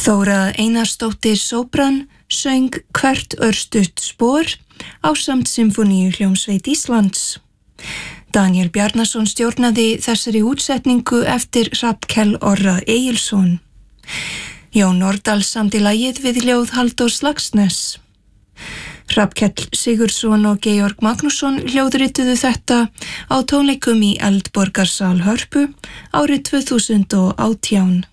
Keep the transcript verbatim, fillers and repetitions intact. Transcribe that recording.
Þóra Einarsdóttir sópran söng Hvert örstutt spor ásamt Sinfóníuhljómsveit Íslands. Daníel Bjarnason stjórnaði þessari útsetningu eftir Hrafnkell Orra Egilsson. Jón Nordal samdi lagið við ljóð Halldórs Laxness. Hrafnkell Sigurðsson og Georg Magnússon hljóðrituðu þetta á tónleikum í Eldborgarsal Hörpu árið tvö þúsund og átján.